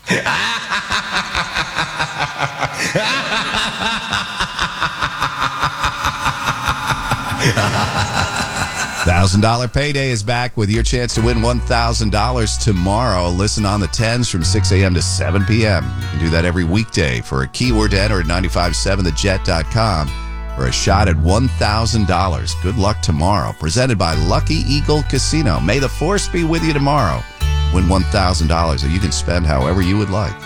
$1,000 payday is back with your chance to win $1,000 tomorrow. Listen on the 10s from 6 a.m. to 7 p.m. You can do that every weekday for a keyword to enter at 957thejet.com for a shot at $1,000. Good luck tomorrow. Presented by Lucky Eagle Casino. May the force be with you tomorrow. Win $1,000 that you can spend however you would like.